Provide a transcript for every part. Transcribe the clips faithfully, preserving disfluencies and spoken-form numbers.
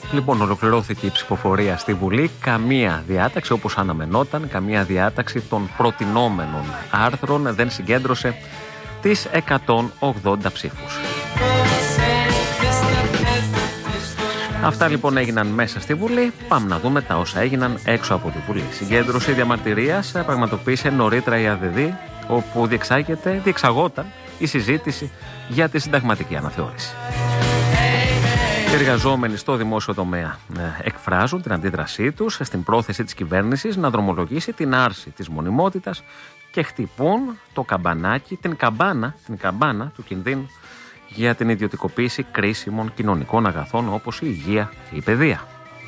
Λοιπόν, ολοκληρώθηκε η ψηφοφορία στη Βουλή. Καμία διάταξη, όπως αναμενόταν, καμία διάταξη των προτινόμενων άρθρων δεν συγκέντρωσε τις εκατόν ογδόντα ψήφους. Αυτά λοιπόν έγιναν μέσα στη Βουλή. Πάμε να δούμε τα όσα έγιναν έξω από τη Βουλή. Συγκέντρωση διαμαρτυρίας πραγματοποίησε νωρίτερα η ΑΔΔ, όπου διεξάγεται, διεξαγόταν η συζήτηση για τη συνταγματική αναθεώρηση. Οι εργαζόμενοι στο δημόσιο τομέα εκφράζουν την αντίδρασή τους στην πρόθεση της κυβέρνησης να δρομολογήσει την άρση της μονιμότητας και χτυπούν το καμπανάκι, την καμπάνα, την καμπάνα του κινδύνου για την ιδιωτικοποίηση κρίσιμων κοινωνικών αγαθών όπως η υγεία και η παιδεία.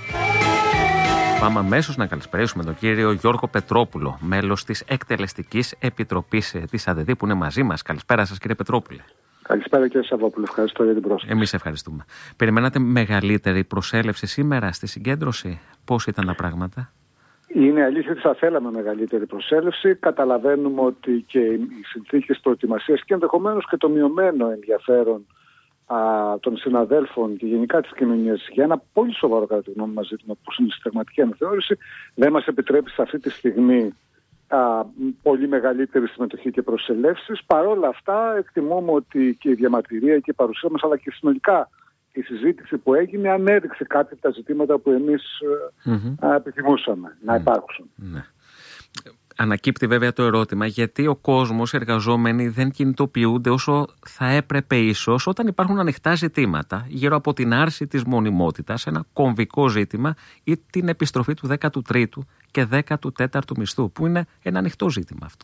Πάμε αμέσως να καλησπερίσουμε τον κύριο Γιώργο Πετρόπουλο, μέλος της Εκτελεστικής Επιτροπής της ΑΔΔ, που είναι μαζί μας. Καλησπέρα σας, κύριε Πετρόπουλε. Καλησπέρα, κύριε Σαββόπουλο. Ευχαριστώ για την πρόσκληση. Εμείς ευχαριστούμε. Περιμένατε μεγαλύτερη προσέλευση σήμερα στη συγκέντρωση? Πώς ήταν τα πράγματα? Είναι αλήθεια ότι θα θέλαμε μεγαλύτερη προσέλευση. Καταλαβαίνουμε ότι και οι συνθήκες προετοιμασίας και ενδεχομένως και το μειωμένο ενδιαφέρον α, των συναδέλφων και γενικά της κοινωνίας για ένα πολύ σοβαρό, κατά τη γνώμη μας, ζήτημα όπως είναι η συνταγματική αναθεώρηση, δεν μας επιτρέπει σε αυτή τη στιγμή α, πολύ μεγαλύτερη συμμετοχή και προσελεύσεις. Παρ' όλα αυτά, εκτιμούμε ότι και η διαμαρτυρία και η παρουσία μας, αλλά και συνολικά η συζήτηση που έγινε, ανέδειξε κάποια από τα ζητήματα που εμείς mm-hmm. επιθυμούσαμε να mm-hmm. υπάρξουν. Mm-hmm. Ανακύπτει βέβαια το ερώτημα, γιατί ο κόσμος, οι εργαζόμενοι δεν κινητοποιούνται όσο θα έπρεπε ίσως όταν υπάρχουν ανοιχτά ζητήματα γύρω από την άρση της μονιμότητας, ένα κομβικό ζήτημα, ή την επιστροφή του δέκατου τρίτου και δέκατου τέταρτου μισθού, που είναι ένα ανοιχτό ζήτημα αυτό.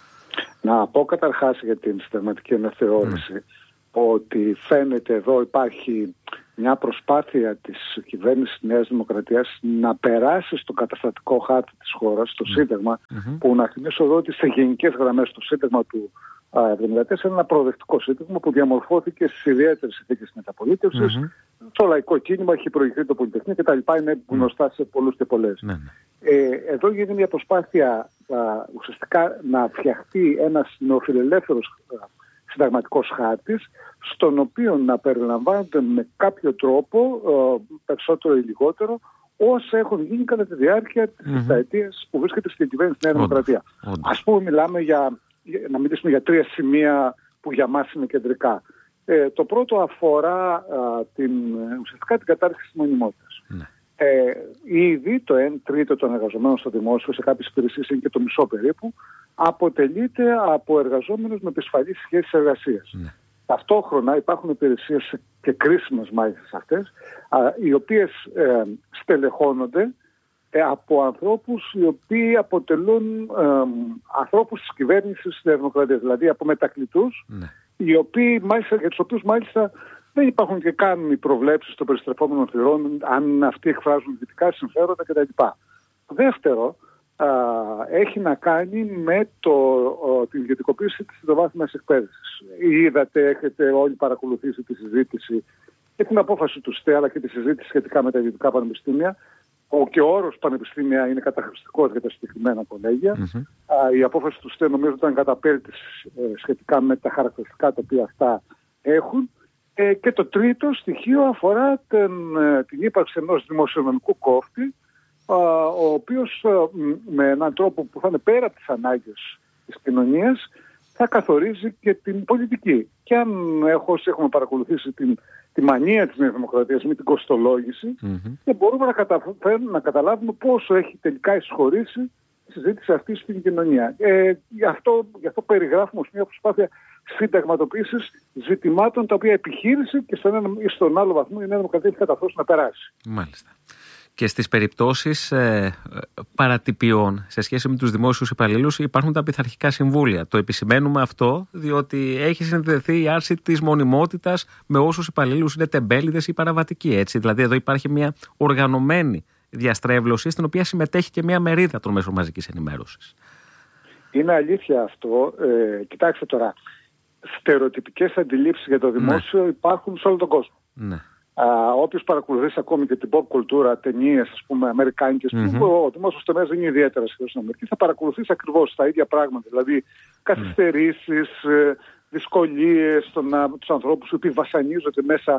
Να πω καταρχάς για την συνταγματική αναθεώρηση mm. ότι φαίνεται εδώ υπάρχει μια προσπάθεια της κυβέρνησης της Νέας Δημοκρατίας να περάσει στο καταστατικό χάρτη της χώρας, στο mm. Σύνταγμα, mm-hmm. που να θυμίσω εδώ ότι σε γενικές γραμμές το Σύνταγμα του εβδομήντα τέσσερα είναι ένα προοδευτικό σύνταγμα που διαμορφώθηκε στις ιδιαίτερες συνθήκες της μεταπολίτευσης. Mm-hmm. Το λαϊκό κίνημα έχει προηγηθεί το Πολυτεχνείο κτλ. Είναι γνωστά σε πολλούς και πολλές. Mm-hmm. Ε, εδώ γίνεται μια προσπάθεια α, ουσιαστικά να φτιαχτεί ένας νεοφιλελεύθερος συνταγματικός χάρτης, στον οποίο να περιλαμβάνονται με κάποιο τρόπο, ε, περισσότερο ή λιγότερο, όσα έχουν γίνει κατά τη διάρκεια της mm-hmm. επταετίας που βρίσκεται στην κυβέρνηση της Νέα Δημοκρατία. Ας πούμε, μιλάμε για, να μιλήσουμε για τρία σημεία που για μας είναι κεντρικά. Ε, το πρώτο αφορά α, την, ουσιαστικά την κατάρριξη της μονιμότητας. Mm-hmm. Ε, ήδη το ένα τρίτο των εργαζομένων στο δημόσιο, σε κάποιες υπηρεσίες είναι και το μισό περίπου, αποτελείται από εργαζόμενους με επισφαλείς σχέσεις εργασίας. Ναι. Ταυτόχρονα υπάρχουν υπηρεσίες και κρίσιμες μάλιστα σε αυτές, α, οι οποίες ε, στελεχώνονται ε, από ανθρώπους οι οποίοι αποτελούν ε, ανθρώπους της κυβέρνησης της Νέας Δημοκρατίας, δηλαδή από μετακλητούς, ναι. οι οποίοι, μάλιστα, για τους οποίους μάλιστα δεν υπάρχουν και καν οι προβλέψεις των περιστρεφόμενων θυρών, αν αυτοί εκφράζουν δυτικά συμφέροντα κτλ. Δεύτερο, α, έχει να κάνει με το, ο, την ιδιωτικοποίηση της τριτοβάθμιας εκπαίδευσης. Είδατε, έχετε όλοι παρακολουθήσει τη συζήτηση και την απόφαση του ΣΤΕ, αλλά και τη συζήτηση σχετικά με τα ιδιωτικά πανεπιστήμια. Ο και ο όρος πανεπιστήμια είναι καταχρηστικός για τα συγκεκριμένα κολέγια. Mm-hmm. Α, η απόφαση του ΣΤΕ νομίζω ήταν καταπέλτης ε, σχετικά με τα χαρακτηριστικά τα οποία αυτά έχουν. Ε, και το τρίτο στοιχείο αφορά την, την ύπαρξη ενός δημοσιονομικού κόφτη, α, ο οποίος α, με έναν τρόπο που θα είναι πέρα από τις ανάγκες της κοινωνίας θα καθορίζει και την πολιτική. Και αν έχω, όσοι έχουμε παρακολουθήσει την, τη μανία της Νέας Δημοκρατίας με την κοστολόγηση, mm-hmm. και μπορούμε να, να καταλάβουμε πόσο έχει τελικά εισχωρήσει η συζήτηση αυτή στην κοινωνία. Ε, γι, αυτό, γι' αυτό περιγράφουμε ως μια προσπάθεια συνταγματοποίησης ζητημάτων τα οποία επιχείρησε και στον ένα ή στον άλλο βαθμό η Νέα Δημοκρατία έχει καταφέρει να περάσει. Μάλιστα. Και στις περιπτώσεις ε, παρατυπιών σε σχέση με τους δημόσιους υπαλλήλους υπάρχουν τα πειθαρχικά συμβούλια. Το επισημαίνουμε αυτό διότι έχει συνδεθεί η άρση της μονιμότητας με όσους υπαλλήλους είναι τεμπέληδες ή παραβατικοί. Έτσι. Δηλαδή εδώ υπάρχει μια οργανωμένη διαστρέβλωση στην οποία συμμετέχει και μια μερίδα των μέσων μαζικής ενημέρωσης. Είναι αλήθεια αυτό. Ε, κοιτάξτε τώρα. Στερεοτυπικές αντιλήψεις για το δημόσιο, ναι, υπάρχουν σε όλο τον κόσμο. Ναι. Α, όποιος παρακολουθήσει ακόμη και την pop κουλτούρα, ταινίες, ας πούμε, αμερικάνικες, mm-hmm. που ο δημόσιος τομέας δεν είναι ιδιαίτερα σχεδόν στην Αμερική, θα παρακολουθήσει ακριβώς τα ίδια πράγματα. Δηλαδή, καθυστερήσεις, mm. δυσκολίες, στο να, τους ανθρώπους που βασανίζονται μέσα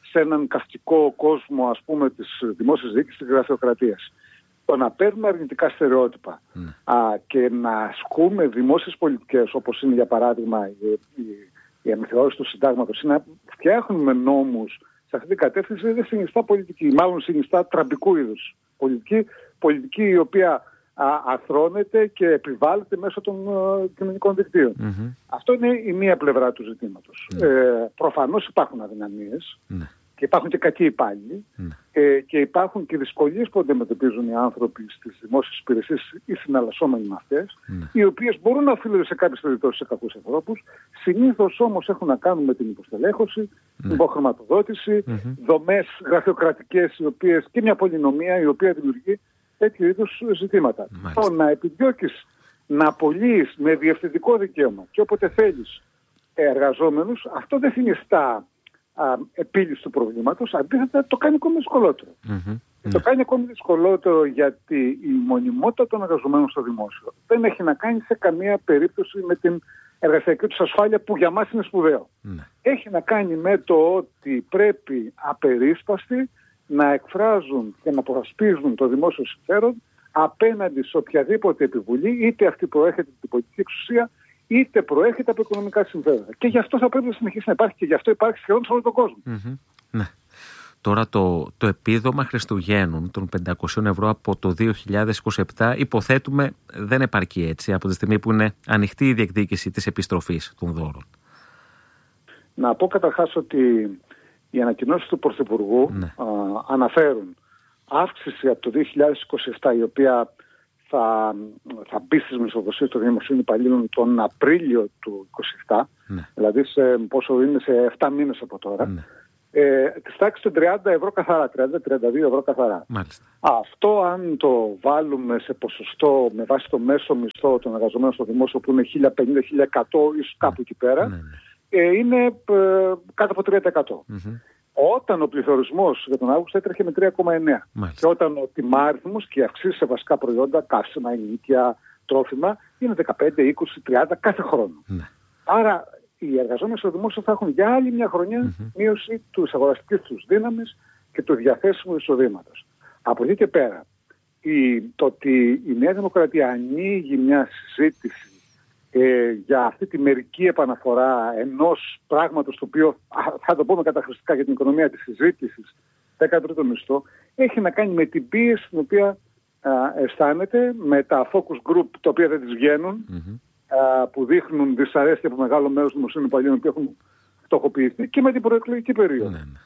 σε έναν καυστικό κόσμο, ας πούμε, της δημόσιας διοίκησης, της γραφειοκρατίας. Το να παίρνουμε αρνητικά στερεότυπα mm. α, και να ασκούμε δημόσιες πολιτικές, όπως είναι για παράδειγμα η, η, η αναθεώρηση του συντάγματος, ή να φτιάχνουμε νόμους σε αυτή την κατεύθυνση, δεν συνιστά πολιτική. Μάλλον συνιστά τραμπικού είδους πολιτική, πολιτική η οποία α, αθρώνεται και επιβάλλεται μέσω των α, κοινωνικών δικτύων. Mm-hmm. Αυτό είναι η μία πλευρά του ζητήματος. Mm. Ε, προφανώς υπάρχουν αδυναμίες. Mm. Και υπάρχουν και κακοί υπάλληλοι mm. ε, και υπάρχουν και δυσκολίες που αντιμετωπίζουν οι άνθρωποι στις δημόσιες υπηρεσίες ή συναλλασσόμενοι με αυτές, mm. οι οποίες μπορούν να οφείλονται σε κάποιες περιπτώσεις σε κακούς ανθρώπους. Συνήθως όμως έχουν να κάνουν με την υποστελέχωση, mm. την υποχρηματοδότηση, mm-hmm. δομές γραφειοκρατικές οι οποίες, και μια πολυνομία η οποία δημιουργεί τέτοιου είδους ζητήματα. Το να επιδιώκεις να απολύεις με διευθυντικό δικαίωμα και όποτε θέλεις εργαζόμενους, αυτό δεν συνιστά επίλυση του προβλήματος, αντίθετα το κάνει ακόμη δυσκολότερο. Mm-hmm. Mm-hmm. Το κάνει ακόμη δυσκολότερο γιατί η μονιμότητα των εργαζομένων στο δημόσιο δεν έχει να κάνει σε καμία περίπτωση με την εργασιακή τους ασφάλεια, που για μας είναι σπουδαίο. Mm-hmm. Έχει να κάνει με το ότι πρέπει απερίσπαστοι να εκφράζουν και να προασπίζουν το δημόσιο συμφέρον απέναντι σε οποιαδήποτε επιβουλή, είτε αυτή προέρχεται από την πολιτική εξουσία, είτε προέρχεται από οικονομικά συμφέροντα. Και γι' αυτό θα πρέπει να συνεχίσει να υπάρχει, και γι' αυτό υπάρχει σχεδόν σε όλο τον κόσμο. Mm-hmm. Ναι. Τώρα το, το επίδομα Χριστουγέννων των πεντακόσια ευρώ από το δύο χιλιάδες είκοσι επτά υποθέτουμε δεν επαρκεί έτσι, από τη στιγμή που είναι ανοιχτή η διεκδίκηση της επιστροφής των δώρων. Να πω καταρχάς ότι οι ανακοινώσεις του Πρωθυπουργού ναι. α, αναφέρουν αύξηση από το δύο χιλιάδες είκοσι επτά, η οποία θα, θα μπει στις μισθοδοσίες των δημοσίων υπαλλήλων τον Απρίλιο του είκοσι επτά, ναι. δηλαδή σε, πόσο είναι, σε επτά μήνες από τώρα, ναι. ε, της τάξης των τριάντα ευρώ καθαρά, τριάντα με τριάντα δύο ευρώ καθαρά. Μάλιστα. Αυτό αν το βάλουμε σε ποσοστό με βάση το μέσο μισθό των εργαζομένων στο δημόσιο, που είναι χίλια πενήντα με χίλια εκατό, ίσως κάπου εκεί πέρα, ναι, ναι. Ε, είναι ε, κάτω από τρία τοις εκατό. Mm-hmm. Όταν ο πληθωρισμός για τον Αύγουστο έτρεχε με τρία κόμμα εννέα τοις εκατό. Και όταν ο τιμάριθμος και οι αυξήσεις σε βασικά προϊόντα, καύσιμα, ενίκια, τρόφιμα, είναι δεκαπέντε, είκοσι, τριάντα κάθε χρόνο. Ναι. Άρα οι εργαζόμενοι στο δημόσιο θα έχουν για άλλη μια χρονιά mm-hmm. μείωση της αγοραστικής τους δύναμης και του διαθέσιμου εισοδήματος. Από εκεί και πέρα, η, το ότι η Νέα Δημοκρατία ανοίγει μια συζήτηση Ε, για αυτή τη μερική επαναφορά ενός πράγματος, το οποίο θα το πούμε καταχρηστικά για την οικονομία της συζήτησης, δέκατο τρίτο μισθό, έχει να κάνει με την πίεση την οποία α, αισθάνεται, με τα focus group τα οποία δεν τις βγαίνουν, mm-hmm. α, που δείχνουν δυσαρέσκεια από μεγάλο μέρος των δημοσίων υπαλλήλων που έχουν φτωχοποιηθεί, και με την προεκλογική περίοδο. Mm-hmm.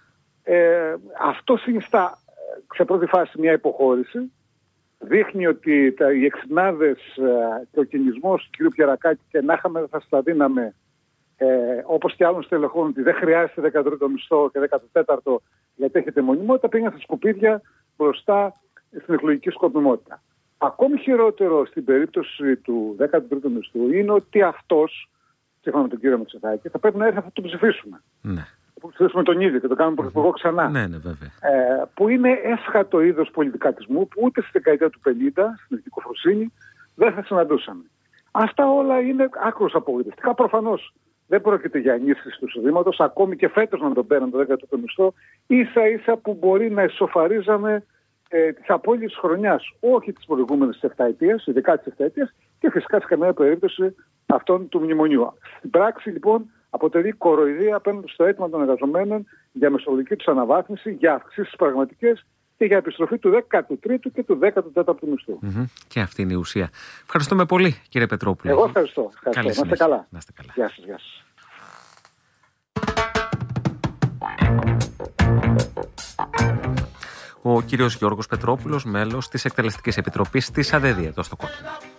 Ε, αυτό συνιστά σε πρώτη φάση μια υποχώρηση. Δείχνει ότι τα, οι εξινάδες ε, και ο κινησμός του κ. Πιερακάκη, και να είχαμε θα στα δίναμε, ε, όπως και άλλων στελεχών, ότι δεν χρειάζεται δέκατο τρίτο μισθό και δέκατο τέταρτο γιατί έχετε μονιμότητα, πήγαν στα σκουπίδια μπροστά στην εκλογική σκοπιμότητα. Ακόμη χειρότερο στην περίπτωση του δέκατου τρίτου μισθού είναι ότι αυτός, σύμφωνα με τον κύριο Μητσοτάκη, θα πρέπει να έρθει να το ψηφίσουμε. Ναι. Που ψηφίσουμε τον ίδιο και το κάνουμε πρωθυπουργό ξανά. Ναι, ναι, βέβαια. Ε, που είναι έσχατο είδος πολιτικατισμού που ούτε στη δεκαετία του πενήντα, στην Εθνική Φροσύνη, δεν θα συναντούσαμε. Αυτά όλα είναι άκρως απογοητευτικά. Προφανώς δεν πρόκειται για ενίσχυση του εισοδήματος, ακόμη και φέτος να τον παίρνουν το δέκατο τρίτο μισθό, ίσα ίσα που μπορεί να ισοφαρίζαμε ε, τις απώλειες της χρονιάς, όχι της προηγούμενης επταετίας, ειδικά της επταετίας, και φυσικά σε καμία περίπτωση αυτών του μνημονίου. Στην πράξη λοιπόν αποτελεί κοροϊδία απέναντι στο αίτημα των εργαζομένων για μεσολογική τους αναβάθμιση, για αυξήσεις πραγματικές και για επιστροφή του δέκατου τρίτου και του δέκατου τέταρτου μισθού. Mm-hmm. Και αυτή είναι η ουσία. Ευχαριστούμε πολύ, κύριε Πετρόπουλο. Εγώ ευχαριστώ. ευχαριστώ. Να είστε καλά. Να είστε καλά. Γεια σας, γεια σας. Ο κύριος Γιώργος Πετρόπουλος, μέλος της Εκτελεστικής Επιτροπής της ΑΔΕΔΗ εδώ στο Κόκκινο.